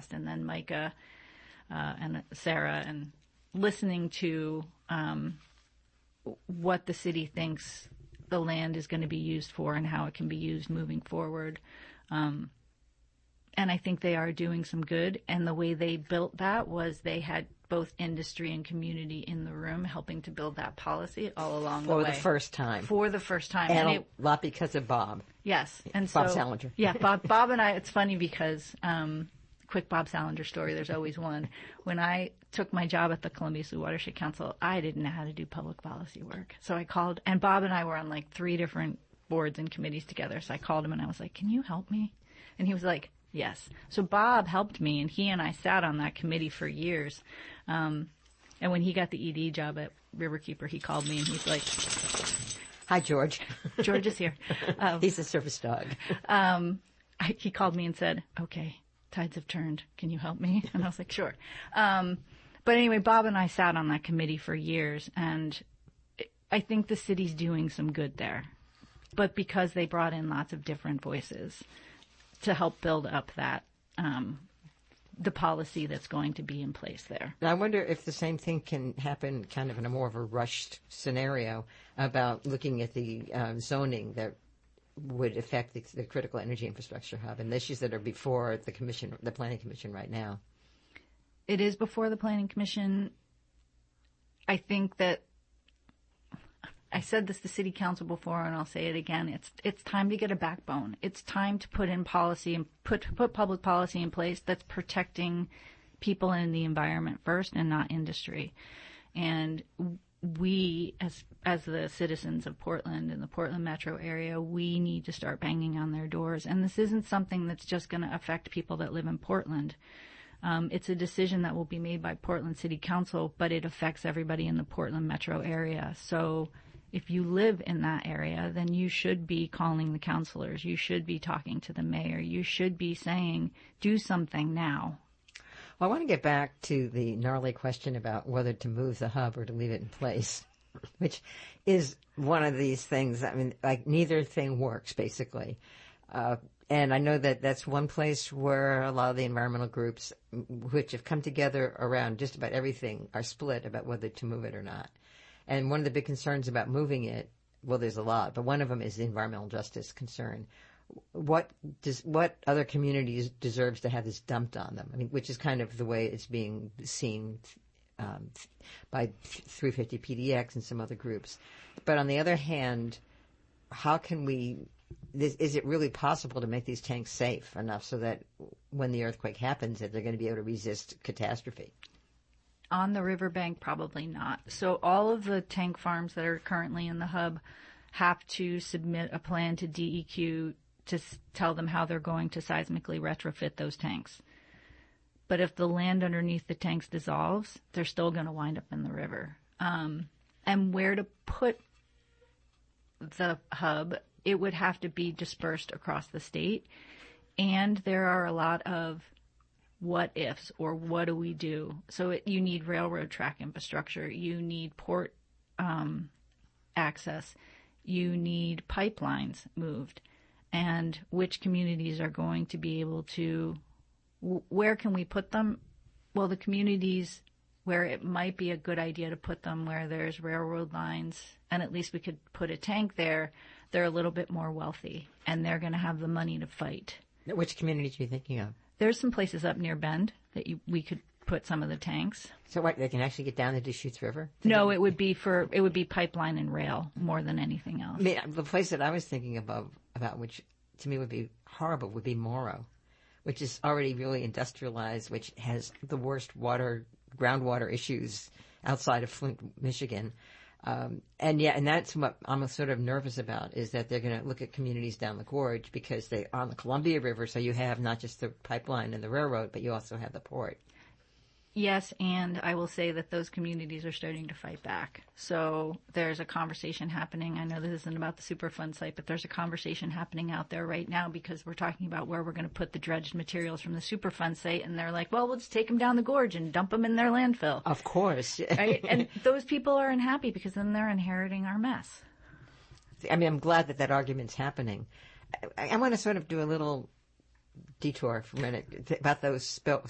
passed, and then Micah and Sarah, and listening to what the city thinks the land is going to be used for and how it can be used moving forward. And I think they are doing some good. And the way they built that was they had both industry and community in the room helping to build that policy all along the way. For the first time. For the first time. And a lot because of Bob. Yes. And Bob Salinger. Yeah, Bob and I, it's funny because, quick Bob Salinger story, there's always one. When I took my job at the Columbia Sioux Watershed Council, I didn't know how to do public policy work. So I called, and Bob and I were on like 3 different boards and committees together. So I called him and I was like, can you help me? And he was like, yes. So Bob helped me, and he and I sat on that committee for years. And when he got the ED job at Riverkeeper, he called me and he's like, hi, George. George is here. He's a service dog. He called me and said, okay, tides have turned. Can you help me? And I was like, sure. But anyway, Bob and I sat on that committee for years, and I think the city's doing some good there. But because they brought in lots of different voices to help build up that, the policy that's going to be in place there. I wonder if the same thing can happen kind of in a more of a rushed scenario about looking at the zoning that would affect the critical energy infrastructure hub and the issues that are before the commission, the planning commission right now. It is before the planning commission. I think that I said this to city council before, and I'll say it again. It's time to get a backbone. It's time to put in policy and put public policy in place that's protecting people and the environment first, and not industry. And we, as the citizens of Portland and the Portland metro area, we need to start banging on their doors. And this isn't something that's just going to affect people that live in Portland. It's a decision that will be made by Portland City Council, but it affects everybody in the Portland metro area. So if you live in that area, then you should be calling the councilors. You should be talking to the mayor. You should be saying, do something now. Well, I want to get back to the gnarly question about whether to move the hub or to leave it in place, which is one of these things. I mean, like neither thing works, basically. And I know that that's one place where a lot of the environmental groups, which have come together around just about everything, are split about whether to move it or not. And one of the big concerns about moving it, well, there's a lot, but one of them is the environmental justice concern. What other communities deserves to have this dumped on them? I mean, which is kind of the way it's being seen by 350 PDX and some other groups. But on the other hand, how can is it really possible to make these tanks safe enough so that when the earthquake happens, that they're going to be able to resist catastrophe? On the riverbank, probably not. So all of the tank farms that are currently in the hub have to submit a plan to DEQ to tell them how they're going to seismically retrofit those tanks. But if the land underneath the tanks dissolves, they're still going to wind up in the river. And where to put the hub, it would have to be dispersed across the state. And there are a lot of what ifs, or what do we do? So you need railroad track infrastructure. You need port access. You need pipelines moved. And which communities are going to be able to, where can we put them? Well, the communities where it might be a good idea to put them where there's railroad lines, and at least we could put a tank there, they're a little bit more wealthy, and they're going to have the money to fight. Which communities are you thinking of? There's some places up near Bend that we could put some of the tanks. So what, they can actually get down the Deschutes River? No, it would be pipeline and rail more than anything else. I mean, the place that I was thinking about which to me would be horrible would be Morrow, which is already really industrialized, which has the worst groundwater issues outside of Flint, Michigan. And that's what I'm sort of nervous about, is that they're going to look at communities down the gorge because they are on the Columbia River, so you have not just the pipeline and the railroad, but you also have the port. Yes, and I will say that those communities are starting to fight back. So there's a conversation happening. I know this isn't about the Superfund site, but there's a conversation happening out there right now because we're talking about where we're going to put the dredged materials from the Superfund site, and they're like, well, we'll just take them down the gorge and dump them in their landfill. Of course. Right? And those people are unhappy because then they're inheriting our mess. I mean, I'm glad that argument's happening. I want to sort of do a little detour for a minute about those